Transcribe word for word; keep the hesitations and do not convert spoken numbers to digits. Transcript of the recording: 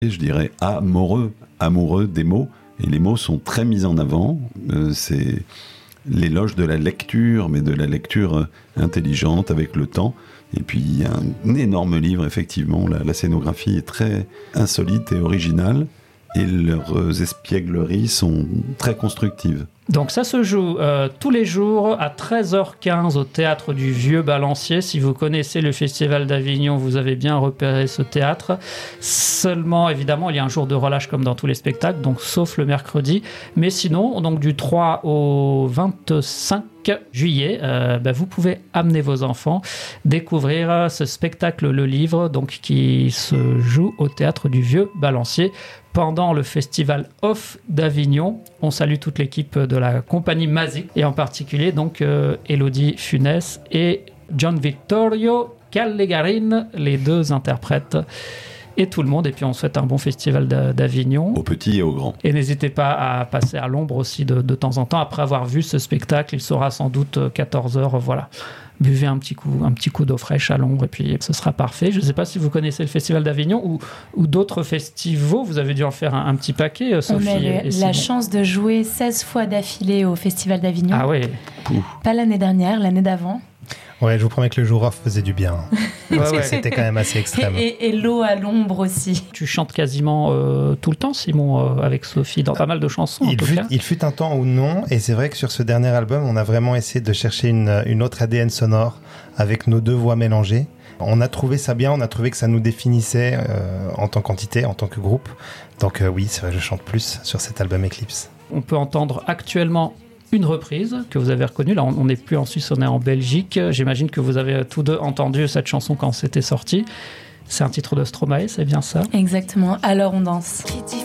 je dirais amoureux, amoureux des mots. Et les mots sont très mis en avant. Euh, c'est l'éloge de la lecture, mais de la lecture intelligente avec le temps. Et puis il y a un énorme livre, effectivement. La, la scénographie est très insolite et originale. Et leurs espiègleries sont très constructives. Donc ça se joue euh, tous les jours à treize heures quinze au Théâtre du Vieux Balancier. Si vous connaissez le Festival d'Avignon, vous avez bien repéré ce théâtre. Seulement, évidemment, il y a un jour de relâche comme dans tous les spectacles, donc sauf le mercredi. Mais sinon, donc du trois au vingt-cinq juillet, euh, bah, vous pouvez amener vos enfants découvrir ce spectacle, le livre, donc qui se joue au Théâtre du Vieux Balancier pendant le Festival Off d'Avignon. On salue toute l'équipe de la compagnie Mazik et en particulier donc euh, Élodie Funès et John Vittorio Callegarin, les deux interprètes. Et tout le monde, et puis on souhaite un bon festival d'Avignon. Aux petits et aux grands. Et n'hésitez pas à passer à l'ombre aussi de, de temps en temps. Après avoir vu ce spectacle, il sera sans doute quatorze heures, voilà. Buvez un petit coup, un petit coup d'eau fraîche à l'ombre et puis ce sera parfait. Je ne sais pas si vous connaissez le Festival d'Avignon ou, ou d'autres festivals. Vous avez dû en faire un, un petit paquet, Sophie. On a le, et la chance de jouer seize fois d'affilée au Festival d'Avignon. Ah oui. Pas l'année dernière, l'année d'avant. Ouais, je vous promets que le jour off faisait du bien. Parce ouais, que ouais. c'était quand même assez extrême. Et, et, et l'eau à l'ombre aussi. Tu chantes quasiment euh, tout le temps, Simon, euh, avec Sophie, dans pas mal de chansons. Il en tout fut, cas. il fut un temps où non, et c'est vrai que sur ce dernier album, on a vraiment essayé de chercher une, une autre A D N sonore avec nos deux voix mélangées. On a trouvé ça bien, on a trouvé que ça nous définissait euh, en tant qu'entité, en tant que groupe. Donc euh, oui, c'est vrai, je chante plus sur cet album Eclipse. On peut entendre actuellement une reprise que vous avez reconnue. Là, on n'est plus en Suisse, on est en Belgique. J'imagine que vous avez tous deux entendu cette chanson quand c'était sorti. C'est un titre de Stromae, c'est bien ça ? Exactement. Alors on danse. Qui dit